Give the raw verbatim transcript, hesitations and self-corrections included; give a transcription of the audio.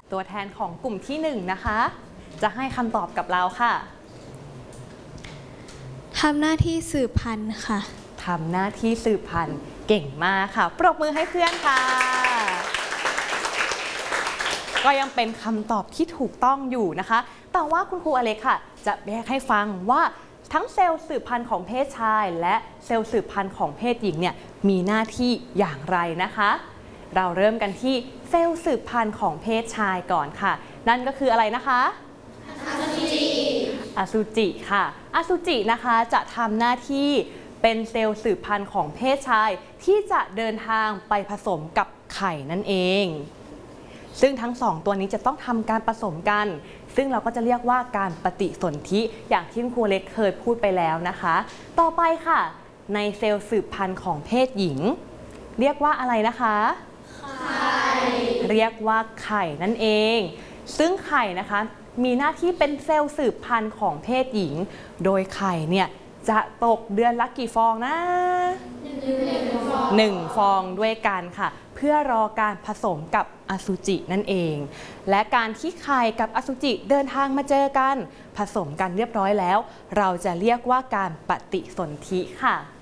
ตัวแทนของกลุ่มที่หนึ่งนะคะจะให้คำตอบกับเราค่ะทำหน้าที่สืบพันธุ์ค่ะทำหน้าที่สืบพันธุ์เก่งมากค่ะปรบมือให้เพื่อนค่ะก็ยังเป็นคำตอบที่ถูกต้องอยู่นะคะแต่ว่าคุณครูอเล็กค่ะจะแยกให้ฟังว่าทั้งเซลล์สืบพันธุ์ของเพศชายและเซลล์สืบพันธุ์ของเพศหญิงเนี่ยมีหน้าที่อย่างไรนะคะเราเริ่มกันที่เซลล์สืบพันธุ์ของเพศชายก่อนค่ะนั่นก็คืออะไรนะคะอสุจิอสุจิค่ะอสุจินะคะจะทำหน้าที่เป็นเซลล์สืบพันธุ์ของเพศชายที่จะเดินทางไปผสมกับไข่นั่นเองซึ่งทั้งสองตัวนี้จะต้องทำการผสมกันซึ่งเราก็จะเรียกว่าการปฏิสนธิอย่างที่ครูเล็กเคยพูดไปแล้วนะคะต่อไปค่ะในเซลล์สืบพันธุ์ของเพศหญิงเรียกว่าอะไรนะคะไข่เรียกว่าไข่นั่นเองซึ่งไข่นะคะมีหน้าที่เป็นเซลล์สืบพันธุ์ของเพศหญิงโดยไข่เนี่ยจะตกเดือนละกี่ฟองนะหนึ่งฟองด้วยกันค่ะเพื่อรอการผสมกับอสุจินั่นเองและการที่ไข่กับอสุจิเดินทางมาเจอกันผสมกันเรียบร้อยแล้วเราจะเรียกว่าการปฏิสนธิค่ะ